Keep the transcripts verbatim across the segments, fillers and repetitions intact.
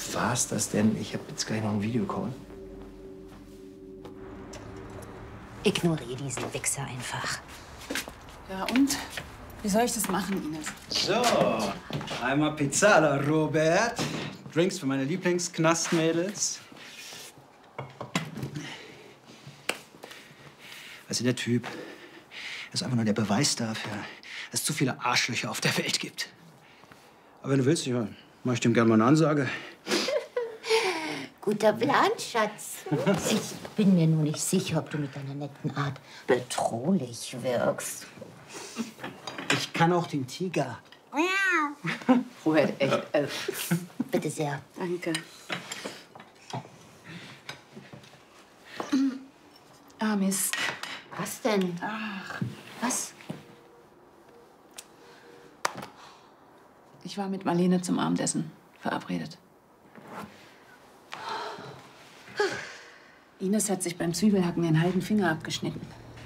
war's das denn? Ich habe jetzt gleich noch einen Videocall. Ignoriere diesen Wichser einfach. Ja, und? Wie soll ich das machen, Ines? So, einmal Pizzala, Robert. Drinks für meine Lieblingsknastmädels. Also der Typ ist einfach nur der Beweis dafür, dass es zu viele Arschlöcher auf der Welt gibt. Aber wenn du willst, ja, mach ich dem gerne mal eine Ansage. Guter Plan, Schatz. Ich bin mir nur nicht sicher, ob du mit deiner netten Art bedrohlich wirkst. Ich kann auch den Tiger. Robert, echt. Äh, Bitte sehr. danke. Ah, Mist. Was denn? Ach, Was? ich war mit Marlene zum Abendessen verabredet. Ines hat sich beim Zwiebelhacken den halben Finger abgeschnitten.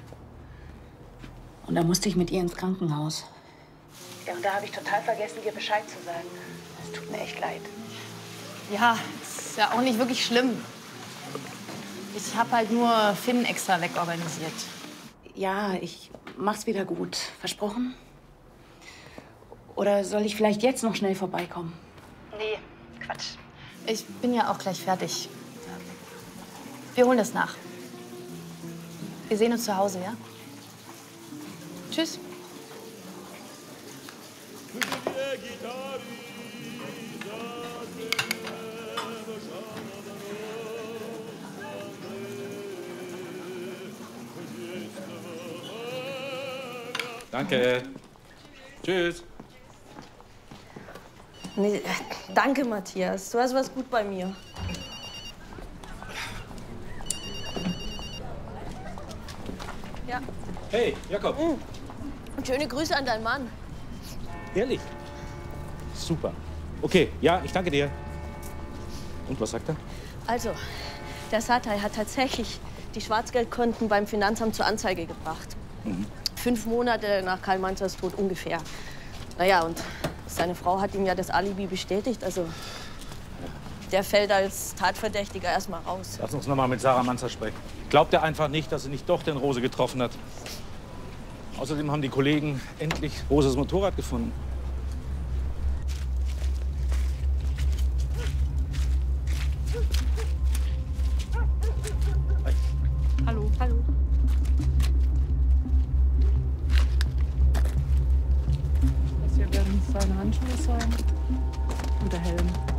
Und da musste ich mit ihr ins Krankenhaus. Ja, und da habe ich total vergessen, dir Bescheid zu sagen. Es tut mir echt leid. Ja, ist ja auch nicht wirklich schlimm. Ich habe halt nur Finn extra wegorganisiert. Ja, ich mach's wieder gut. Versprochen? Oder soll ich vielleicht jetzt noch schnell vorbeikommen? Nee, Quatsch. Ich bin ja auch gleich fertig. Wir holen das nach. Wir sehen uns zu Hause, ja? Tschüss. Danke. Tschüss. Nee, danke, Matthias. Du hast was gut bei mir. Ja. Hey, Jakob. Mhm. Und schöne Grüße an deinen Mann. Ehrlich? Super. Okay, ja, ich danke dir. Und was sagt er? Also, der Satay hat tatsächlich die Schwarzgeldkonten beim Finanzamt zur Anzeige gebracht. Mhm. Fünf Monate nach Karl Manzers Tod ungefähr. Naja, und seine Frau hat ihm ja das Alibi bestätigt. Also, der fällt als Tatverdächtiger erstmal raus. Lass uns noch mal mit Sarah Manzer sprechen. Glaubt er einfach nicht, dass sie nicht doch den Rose getroffen hat? Außerdem haben die Kollegen endlich Roses Motorrad gefunden. Hallo. Hallo. Das hier werden seine Handschuhe sein und der Helm.